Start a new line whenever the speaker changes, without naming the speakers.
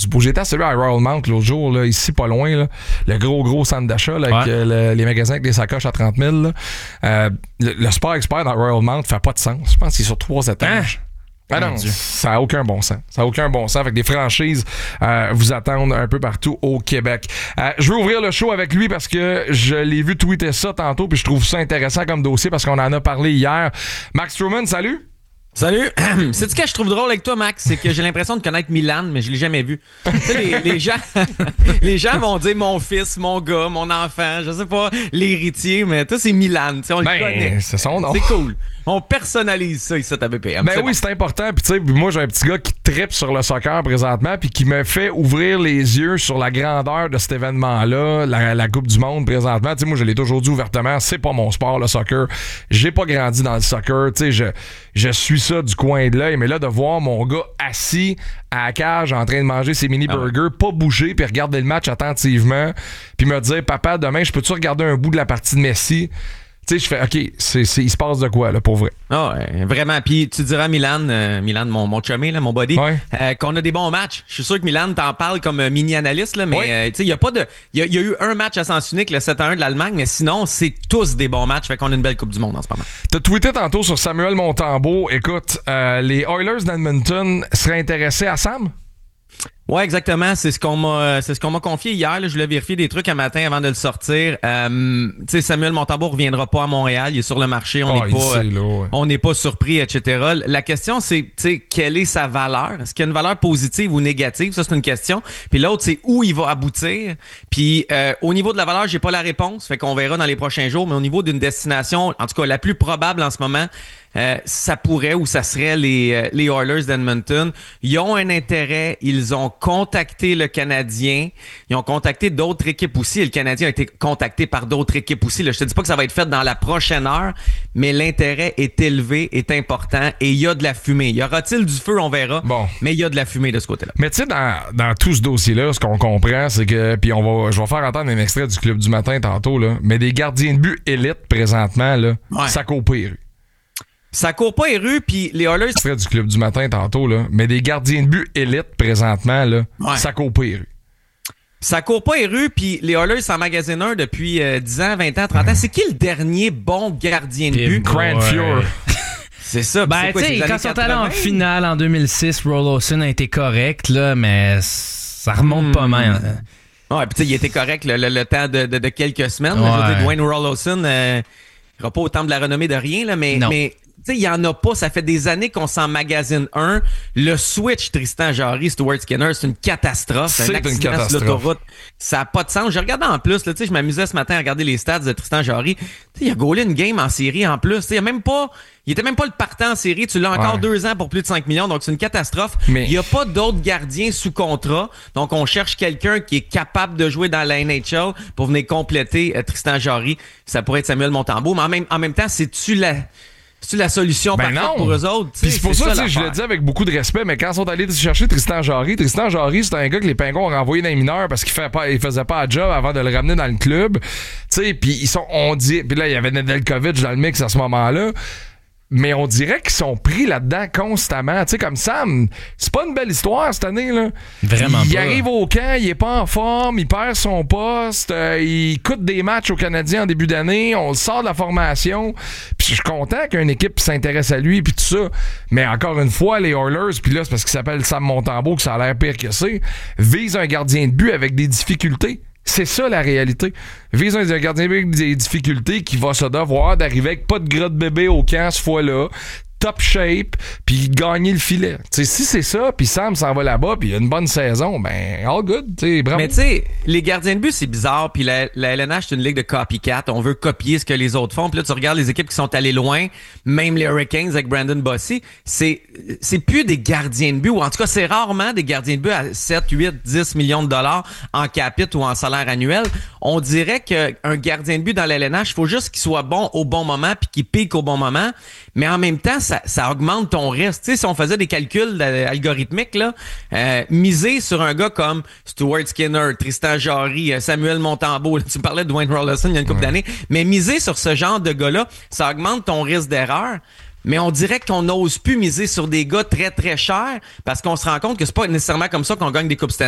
du beau. J'étais à celui à Royal Mount l'autre jour, là, ici pas loin, là, le gros centre d'achat là, avec les magasins avec des sacoches à 30 000. Là. Le Sport Expert dans Royal Mount fait pas de sens. Je pense qu'il est sur 3 étages. Ah non, ça n'a aucun bon sens. Ça n'a aucun bon sens. Fait que des franchises vous attendent un peu partout au Québec. Je veux ouvrir le show avec lui parce que je l'ai vu tweeter ça tantôt puis je trouve ça intéressant comme dossier parce qu'on en a parlé hier. Max Truman, salut!
Salut! C'est ce que je trouve drôle avec toi, Max, c'est que j'ai l'impression de connaître Milan, mais je l'ai jamais vu. Tu sais, les gens vont dire mon fils, mon gars, mon enfant, je sais pas, l'héritier, mais toi, c'est Milan. Tu sais, on le connaît.
C'est son nom.
C'est cool. On personnalise ça ici à BPM.
Ben oui, c'est important. Puis tu sais, moi j'ai un petit gars qui trippe sur le soccer présentement, puis qui me fait ouvrir les yeux sur la grandeur de cet événement-là, la Coupe du Monde présentement. Tu sais, moi je l'ai toujours dit ouvertement, c'est pas mon sport le soccer. J'ai pas grandi dans le soccer. Tu sais, je suis ça du coin de l'œil, mais là de voir mon gars assis à la cage en train de manger ses mini burgers, pas bouger, puis regarder le match attentivement, puis me dire papa, demain je peux-tu regarder un bout de la partie de Messi? Tu sais, je fais, OK, il se passe de quoi, là, pour vrai?
Ah, ouais, vraiment. Puis tu diras Milan, mon chumé, là, mon buddy, qu'on a des bons matchs. Je suis sûr que Milan t'en parle comme mini-analyste, là, mais tu sais, il y a pas de. Il y a eu un match à sens unique, le 7-1 de l'Allemagne, mais sinon, c'est tous des bons matchs. Fait qu'on a une belle Coupe du Monde en ce moment.
T'as tweeté tantôt sur Samuel Montembeault. Écoute, les Oilers d'Edmonton seraient intéressés à Sam?
Ouais, exactement. C'est ce qu'on m'a confié hier. Là. Je voulais vérifier des trucs un matin avant de le sortir. Tu sais, Samuel Montembeault reviendra pas à Montréal. Il est sur le marché. On n'est pas surpris, etc. La question, c'est, tu sais, quelle est sa valeur? Est-ce qu'il y a une valeur positive ou négative? Ça, c'est une question. Puis l'autre, c'est où il va aboutir. Puis au niveau de la valeur, j'ai pas la réponse. Fait qu'on verra dans les prochains jours. Mais au niveau d'une destination, en tout cas, la plus probable en ce moment, ça pourrait ou ça serait les Oilers d'Edmonton. Ils ont un intérêt. Ils ont contacté le Canadien. Ils ont contacté d'autres équipes aussi. Et le Canadien a été contacté par d'autres équipes aussi. Là, je te dis pas que ça va être fait dans la prochaine heure, mais l'intérêt est élevé, est important et il y a de la fumée. Y aura-t-il du feu? On verra. Bon. Mais il y a de la fumée de ce côté-là.
Mais tu sais, dans tout ce dossier-là, ce qu'on comprend, c'est que, puis je vais faire entendre un extrait du Club du matin tantôt, là, mais des gardiens de but élites présentement, là, ça court pas les rues.
Ça court pas les rues, puis les Oilers...
Extrait du Club du matin tantôt, là, mais des gardiens de but élites présentement, là, ça court pas les rues.
Ça court pas les rues, puis les Oilers s'en magasinent un depuis 10 ans, 20 ans, 30 ans. C'est qui le dernier bon gardien de but?
Grant Fuhr.
C'est ça.
Ben, tu sais, quand ils sont allés en finale en 2006, Roloson a été correct, là, mais ça remonte pas mal.
Ouais, puis tu sais, il était correct le temps de quelques semaines. Ouais. Je veux dire, Dwayne Roloson, il n'aura pas autant de la renommée de rien, là, mais tu sais, il y en a pas. Ça fait des années qu'on s'en magasine un. Le switch Tristan Jarry, Stuart Skinner, c'est une catastrophe.
C'est un accident sur
l'autoroute. Ça n'a pas de sens. J'ai regardé en plus, là, tu sais, je m'amusais ce matin à regarder les stats de Tristan Jarry. Tu sais, il a goalé une game en série en plus. Tu sais, il était même pas le partant en série. Tu l'as encore 2 ans pour plus de 5 millions. Donc, c'est une catastrophe. Mais il n'y a pas d'autres gardiens sous contrat. Donc, on cherche quelqu'un qui est capable de jouer dans la NHL pour venir compléter Tristan Jarry. Ça pourrait être Samuel Montembeault. Mais en même temps, c'est-tu la solution parfaite pour eux autres?
Puis c'est pour ça que je le dis avec beaucoup de respect, mais quand ils sont allés chercher Tristan Jarry, c'est un gars que les Pingouins ont renvoyé dans les mineurs parce qu'il faisait pas la job avant de le ramener dans le club. Tu sais, puis puis là, il y avait Nedeljkovic dans le mix à ce moment-là. Mais on dirait qu'ils sont pris là-dedans constamment. Tu sais, comme Sam, c'est pas une belle histoire cette année, là.
Vraiment
il
pas.
arrive au camp, il est pas en forme, il perd son poste, il coûte des matchs aux Canadiens en début d'année, on le sort de la formation. Puis je suis content qu'une équipe s'intéresse à lui, puis tout ça. Mais encore une fois, les Oilers, puis là, c'est parce qu'il s'appelle Sam Montembeault que ça a l'air pire que c'est, visent un gardien de but avec des difficultés. C'est ça la réalité. Vise un gardien avec des difficultés qui va se devoir d'arriver avec pas de gras de bébé au camp ce fois-là, top shape, puis gagner le filet. T'sais, si c'est ça, puis Sam s'en va là-bas, puis il a une bonne saison, ben all good. Bravo.
Mais tu sais, les gardiens de but, c'est bizarre, puis la LNH, c'est une ligue de copycat. On veut copier ce que les autres font. Puis là, tu regardes les équipes qui sont allées loin, même les Hurricanes avec Brandon Bossy, c'est plus des gardiens de but, ou en tout cas, c'est rarement des gardiens de but à 7, 8, 10 millions de dollars en capite ou en salaire annuel. On dirait qu'un gardien de but dans la LNH, il faut juste qu'il soit bon au bon moment, puis qu'il pique au bon moment, mais en même temps, ça augmente ton risque. Tu sais, si on faisait des calculs algorithmiques, là, miser sur un gars comme Stuart Skinner, Tristan Jarry, Samuel Montembeault, là, tu me parlais de Dwayne Roloson il y a une couple d'années, mais miser sur ce genre de gars-là, ça augmente ton risque d'erreur. Mais on dirait qu'on n'ose plus miser sur des gars très, très chers parce qu'on se rend compte que c'est pas nécessairement comme ça qu'on gagne des Coupes Stanley.